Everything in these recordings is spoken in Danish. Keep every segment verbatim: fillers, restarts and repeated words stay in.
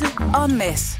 Louise og Mads.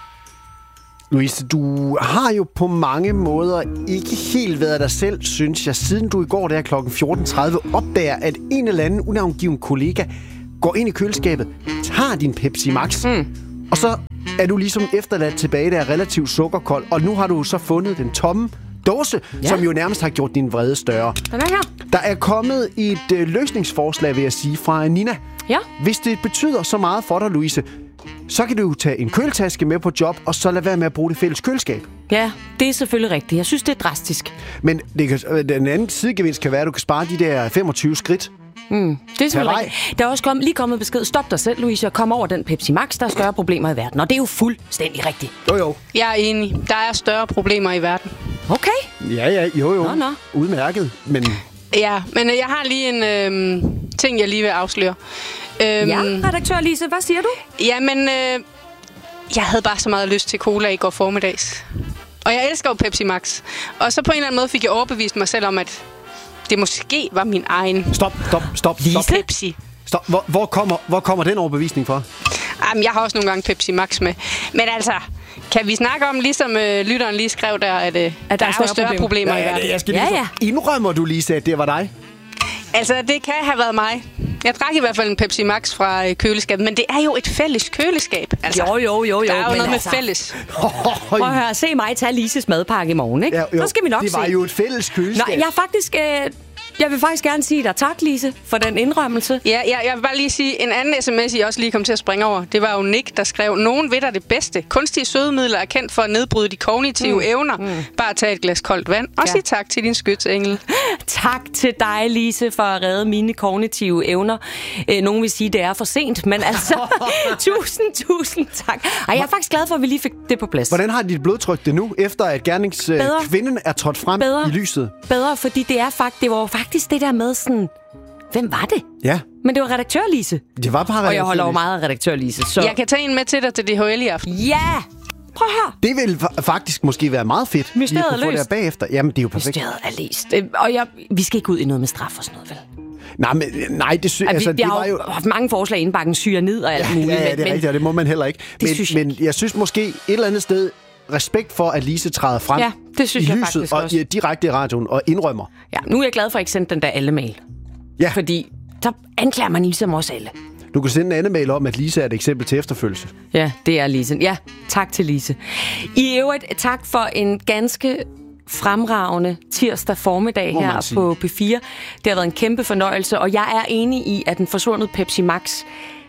Louise, du har jo på mange måder ikke helt været dig selv, synes jeg, siden du i går der klokken fjorten tredive opdager, at en eller anden unavngiven kollega går ind i køleskabet, tager din Pepsi Max, mm. og så er du ligesom efterladt tilbage, der er relativt sukkerkold, og nu har du så fundet den tomme dåse, ja. som jo nærmest har gjort din vrede større. Den er her. Der er kommet et øh, løsningsforslag, vil jeg sige, fra Nina. Ja. Hvis det betyder så meget for dig, Louise, så kan du tage en køletaske med på job, og så lade være med at bruge det fælles køleskab. Ja, det er selvfølgelig rigtigt. Jeg synes, det er drastisk. Men det kan, den anden sidegevinst kan være, at du kan spare de der femogtyve skridt. Mm, det er selvfølgelig rigtigt. Der er også kommet, lige kommet besked. Stop dig selv, Louise, og kom over den Pepsi Max. Der er større problemer i verden. Og det er jo fuldstændig rigtigt. Jo, jo. Jeg er enig. Der er større problemer i verden. Okay. Ja, ja, jo, jo. Nå, nå. Udmærket, men... Ja, men jeg har lige en øh, ting, jeg lige vil afsløre. Øhm, ja, redaktør Lise, hvad siger du? Jamen, øh, jeg havde bare så meget lyst til cola i går formiddags. Og jeg elsker jo Pepsi Max. Og så på en eller anden måde fik jeg overbevist mig selv om, at det måske var min egen... Stop, stop, stop, Lise? stop. Pepsi. Stop. Hvor, hvor, kommer, hvor kommer den overbevisning fra? Jamen, jeg har også nogle gange Pepsi Max med. Men altså, kan vi snakke om, ligesom øh, lytteren lige skrev der, at, øh, at der, der er større, større problemer, problemer ja, i verden? Jeg skal lige ja, ja. Indrømmer du, Lise, at det var dig? Altså, det kan have været mig. Jeg drak i hvert fald en Pepsi Max fra øh, køleskabet, men det er jo et fælles køleskab. Altså, jo, jo, jo, jo. Der er jo noget altså, med fælles. Prøv at høre, se mig tage Lises madpakke i morgen, ikke? Ja, jo, så skal vi nok se. Det var se. jo et fælles køleskab. Nå, jeg er faktisk... Øh, Jeg vil faktisk gerne sige dig tak, Lise, for den indrømmelse. Ja, jeg, jeg vil bare lige sige, en anden sms, I også lige kom til at springe over. Det var jo Nick, der skrev, nogen ved der det bedste. Kunstige sødemidler er kendt for at nedbryde de kognitive mm. evner. Mm. Bare tag et glas koldt vand, og ja. sig tak til din skytsengel. Tak til dig, Lise, for at redde mine kognitive evner. Øh, nogen vil sige, det er for sent, men altså, tusind, tusind tak. Ej, jeg er faktisk glad for, at vi lige fik det på plads. Hvordan har dit blodtryk det nu, efter at gerningskvinden er trådt frem Bedre. i lyset? Bedre, fordi det, er fakt, det var jo faktisk det der med sådan... Hvem var det? Ja. Men det var redaktør Lise. Det var bare redaktør. Og jeg holder jo meget af redaktør Lise. Så... Jeg kan tage en med til dig til D H L i aften. Ja! Prøv at høre. Det vil fa- faktisk måske være meget fedt. Mysteriet er løst. Få det bagefter. Jamen, det er jo perfekt. Mysteriet er løst. Og jeg, vi skal ikke ud i noget med straf og sådan noget, vel? Nej, men, nej det, sy- altså, altså, vi, det har var jo... haft mange forslag inden bakken syre ned og alt muligt. Ja, ja, det er men, rigtigt, og det må man heller ikke. Men, synes jeg men jeg synes måske et eller andet sted, respekt for, at Lise træder frem ja, det synes i jeg lyset og også. direkte i radioen og indrømmer. Ja, nu er jeg glad for, at jeg ikke sendte den der alle-mail. Ja. Fordi så anklager man ligesom os alle. Du kan sende en anden mail om, at Lise er et eksempel til efterfølgelse. Ja, det er Lise. Ja, tak til Lise. I øvrigt, tak for en ganske fremragende tirsdag formiddag her på P fire. Det har været en kæmpe fornøjelse, og jeg er enig i, at den forsvundne Pepsi Max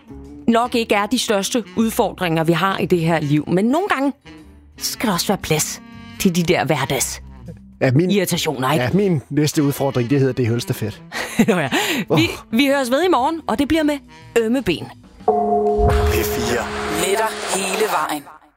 nok ikke er de største udfordringer, vi har i det her liv. Men nogle gange skal der også være plads til de der hverdags ja, min, irritationer, ikke? Ja, min næste udfordring, det hedder det hølstafet. Nå ja. Vi, vi høres ved i morgen, og det bliver med ømme ben. P fire. Med dig hele vejen.